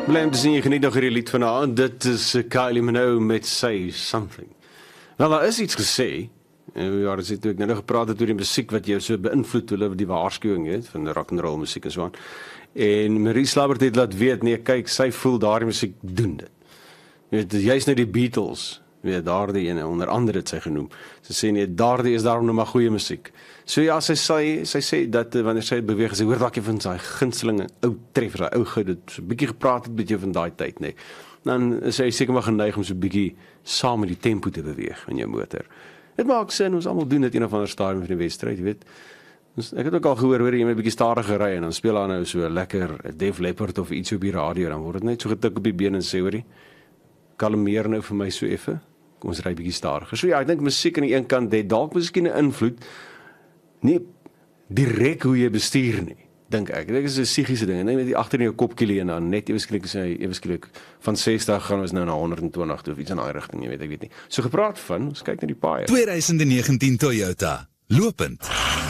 Bly om te sien, jy geniet nog hierdie lied vanaand. Dit is Kylie Minogue met Say Something. Nou, daar is iets gesê. Ja, dit het ek nou gepraat het oor die musiek wat jou so beïnvloed, hulle die waarskuwing het van rock and roll musiek en so aan. En Marie Slabbert het laat weet, nee, kyk, sy voel daardie musiek doen dit. Jy weet, jy's nou die Beatles, weet, daardie ene, onder andere het sy genoem. Sy sê nee, daardie is daarom nou maar goeie musiek. So ja, sy sê dat wanneer sy beweeg, sy hoor dalk van sy gunstelinge ou treffers, sy ou goed, het so 'n bietjie gepraat het met jou van daai tyd, nee. Dan is sy seker maar geneig om so 'n bietjie saam met die tempo te beweeg in jou motor. Dit maak sin, ons almal doen dit een of ander stadium van die wedstryd, jy weet. Ek het ook al gehoor, hoor jy met 'n bietjie stadiger ry en dan speel daar nou so lekker Def Leppard of iets op die radio, dan word dit net so getik op die been en sê, hoorie, kalmeer nou vir my so effe, kom ons ry bietjie stadiger. So ja, ek dink musiek aan die een kant het dalk miskien 'n invloed, nie direk hoe jy bestuur nie, dink ek. Dit is 'n psigiese ding, net die agter in jou kopkie en dan net eweskielik van 60 gaan ons nou na 120 of iets in daai rigting, jy weet, ek weet nie. So gepraat van, ons kyk na die paaie. 2019 Toyota, lopend.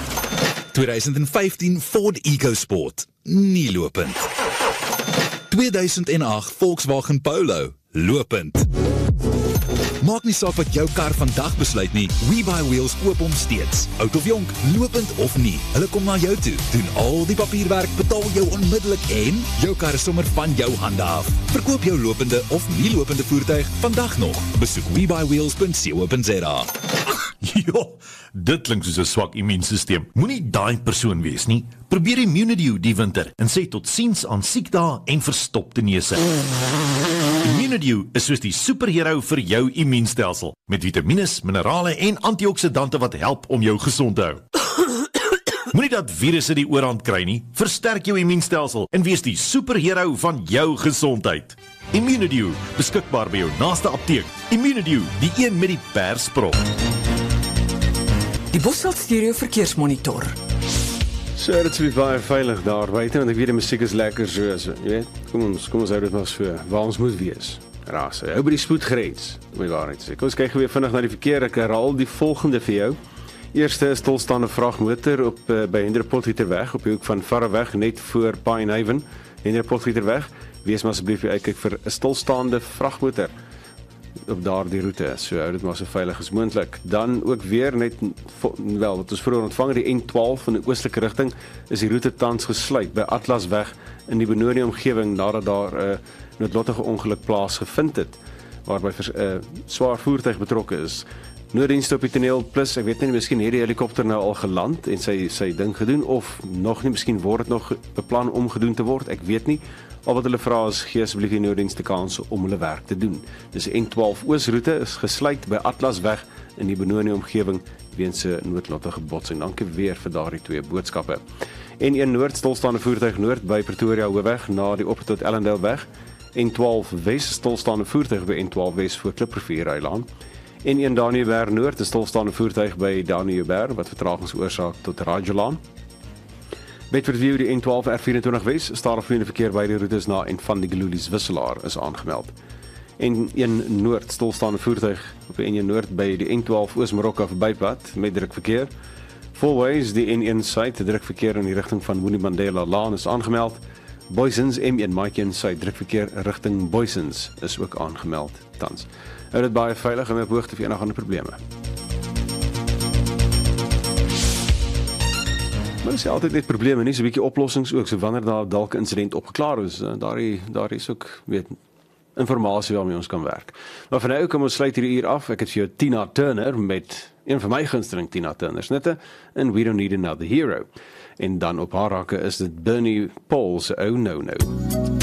2015 Ford EcoSport, nie lopend. 2008 Volkswagen Polo, lopend. Maak nie saak wat jou kar vandag besluit nie, WeBuyWheels koop hom steeds. Oud of jonk, lopend of nie, hulle kom na jou toe, doen al die papierwerk, betaal jou onmiddellik en jou kar is sommer van jou hande af. Verkoop jou lopende of nie lopende voertuig vandag nog. Besoek WeBuyWheels.co.za. Jo, dit klink soos 'n swak immuunstelsel. Moenie daai persoon wees nie. Probeer Immunidew die winter en sê totsiens aan siekdae en verstopte neuse. Immunidew is soos die superhero vir jou immuunstelsel, met vitamines, minerale en antioksidante wat help om jou gesond te hou. Moenie dat virusse die oorhand kry nie. Versterk jou immuunstelsel en wees die superhero van jou gesondheid. Immunidew, beskikbaar by jou naaste apteek. Immunidew, die een met die persprop. Die Bosveld Stereo Verkeersmonitor. So, dit is baie veilig daar buite, want ek weet die musiek is lekker so, jy weet, kom ons hou dit maar so, waar ons moet wees. Raas, hou by die spoedgrens, om die waarheid te sê. Kom ons kyk weer vinnig na die verkeer, ek herhaal die volgende vir jou. Eerste is stilstaande vragmotor by Hendrik Potgieterweg, op die hoek van Verreweg, net voor Pinehaven, Hendrik Potgieterweg. Wees maar asseblief uitkyk vir 'n stilstaande vragmotor op daardie roete, so hou dit maar so veilig as moontlik. Dan ook weer net, wat ons vroeër ontvang, die N12 van die oostelike rigting, is die roete tans gesluit by Atlasweg in die Benoni omgewing, nadat daar 'n noodlottige ongeluk plaasgevind het, waarby swaar voertuig betrokke is. Nooddienste op die toneel, plus, ek weet nie, miskien het die helikopter nou al geland en sy ding gedoen, of nog nie, miskien word het nog beplan om gedoen te word, ek weet nie. Al wat hulle vra is, gee asseblief die nooddienste kans om hulle werk te doen. Dus die N12 oosroete is gesluit by Atlasweg in die Benoni omgewing weens 'n noodlottige botsing. Dankie weer vir daardie twee boodskappe. N1 Noord, stilstaande voertuig noord by Pretoria Hoofweg na die op tot Ellendale weg. N12 Wes, stilstaande voertuig by N12 Wes voor Kliprivier Eiland. N1 Daniëberg Noord, 'n stilstaande voertuig by Daniëberg wat vertragings veroorsaak tot Rajolaan. Bedford View, die N12 R24 Wes, stadigvloeiende verkeer by die roetes na en van die Gelulies Wisselaar is aangemeld. N1 Noord, stilstaande voertuig op die N1 Noord by die N12 Oos-Marokka verbypad met drukverkeer. Fourways, die N1 Suid, drukverkeer in die rigting van Winnie Mandela Laan is aangemeld. Boysens, M1 Mike Suid, drukverkeer rigting Boysens is ook aangemeld tans. Hou dit baie veilig en op hoogte vir enige ander probleme. Maar is altyd net probleme, nie so 'n bietjie oplossings ook, so wanneer daar dalk 'n insident opgeklaar is, daar is ook, weet, informasie waarmee ons kan werk. Maar vir nou kom ons sluit hierdie uur af. Ek het vir jou Tina Turner met een van my gunsteling Tina Turner snitte en We Don't Need Another Hero. En dan op haar rakke is dit Bernie Paul se Oh No No.